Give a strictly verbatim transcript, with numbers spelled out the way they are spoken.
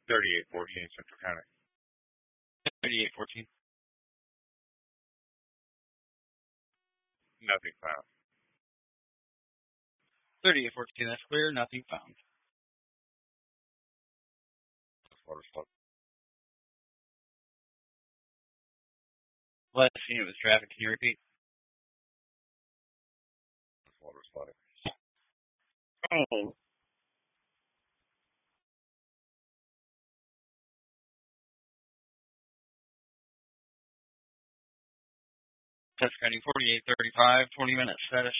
thirty-eight fourteen Central County. thirty-eight fourteen. Nothing found. thirty-eight fourteen, that's clear. Nothing found. Water flood. Last seen it was traffic. Can you repeat? Water flooding. Oh. Test training forty-eight thirty-five, twenty minutes status.